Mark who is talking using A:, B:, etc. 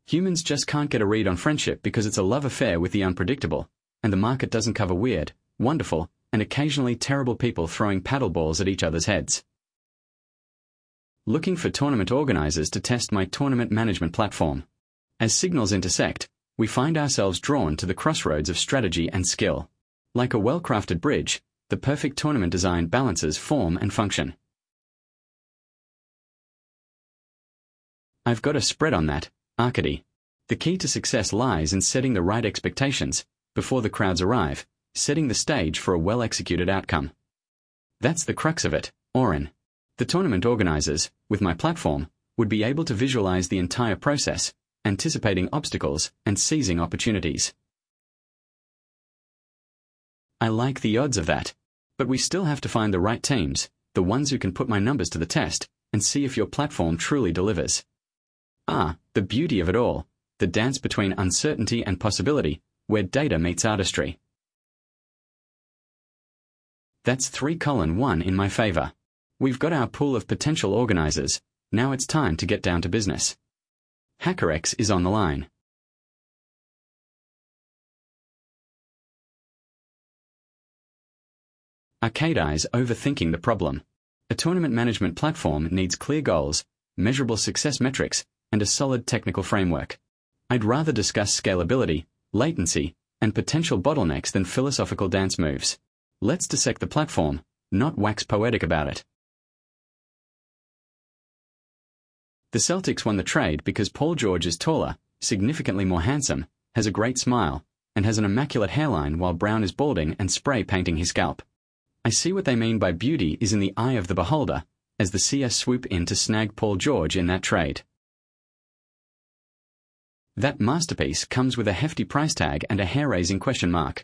A: Humans just can't get a read on friendship because it's a love affair with the unpredictable, and the market doesn't cover weird, wonderful, and occasionally terrible people throwing paddle balls at each other's heads. Looking for tournament organizers to test my tournament management platform. As signals intersect, we find ourselves drawn to the crossroads of strategy and skill. Like a well-crafted bridge, the perfect tournament design balances form and function. I've got a spread on that, Arcady. The key to success lies in setting the right expectations before the crowds arrive, setting the stage for a well-executed outcome. That's the crux of it, Oren. The tournament organizers, with my platform, would be able to visualize the entire process, anticipating obstacles and seizing opportunities. I like the odds of that, but we still have to find the right teams, the ones who can put my numbers to the test, and see if your platform truly delivers. The beauty of it all, the dance between uncertainty and possibility, where data meets artistry. That's 3:1 in my favor. We've got our pool of potential organizers, now it's time to get down to business. HackerX is on the line. Arcade Eyes overthinking the problem. A tournament management platform needs clear goals, measurable success metrics, and a solid technical framework. I'd rather discuss scalability, latency, and potential bottlenecks than philosophical dance moves. Let's dissect the platform, not wax poetic about it. The Celtics won the trade because Paul George is taller, significantly more handsome, has a great smile, and has an immaculate hairline while Brown is balding and spray painting his scalp. I see what they mean by beauty is in the eye of the beholder, as the CS swoop in to snag Paul George in that trade. That masterpiece comes with a hefty price tag and a hair-raising question mark.